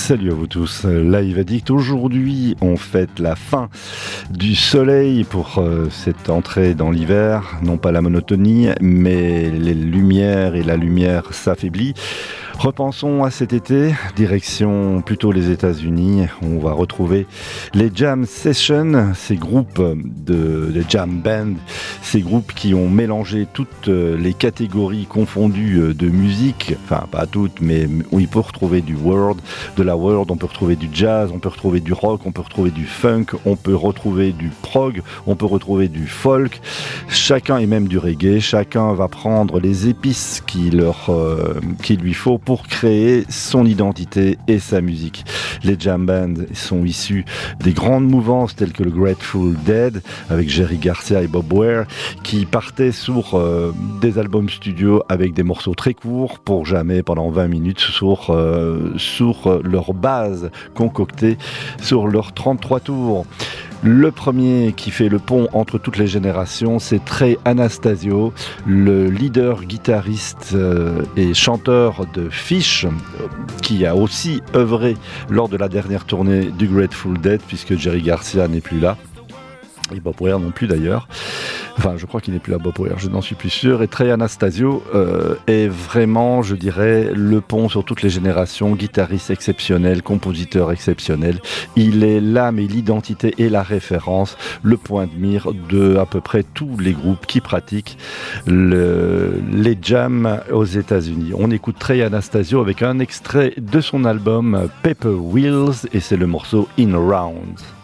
Salut à vous tous, Live Addict. Aujourd'hui, on fête la fin du soleil pour cette entrée dans l'hiver. Non pas la monotonie, mais les lumières et la lumière s'affaiblit. Repensons à cet été, direction plutôt les États-Unis. On va retrouver les jam sessions, ces groupes de jam band, ces groupes qui ont mélangé toutes les catégories confondues de musique, enfin pas toutes, mais où il peut retrouver du world, de la world, on peut retrouver du jazz, on peut retrouver du rock, on peut retrouver du funk, on peut retrouver du prog, on peut retrouver du folk, chacun et même du reggae, chacun va prendre les épices qu'il lui faut pour créer son identité et sa musique. Les jam bands sont issus des grandes mouvances telles que le Grateful Dead avec Jerry Garcia et Bob Weir qui partaient sur des albums studio avec des morceaux très courts pour jamais pendant 20 minutes sur leur base concoctée sur leurs 33 tours. Le premier qui fait le pont entre toutes les générations, c'est Trey Anastasio, le leader, guitariste et chanteur de Fish, qui a aussi œuvré lors de la dernière tournée du Grateful Dead, puisque Jerry Garcia n'est plus là. Et Bob Weir non plus d'ailleurs. Enfin, je crois qu'il n'est plus là, Bob Weir, je n'en suis plus sûr. Et Trey Anastasio est vraiment, je dirais, le pont sur toutes les générations, guitariste exceptionnel, compositeur exceptionnel. Il est l'âme et l'identité et la référence, le point de mire de à peu près tous les groupes qui pratiquent les jams aux États-Unis. On écoute Trey Anastasio avec un extrait de son album Paper Wheels et c'est le morceau In Round.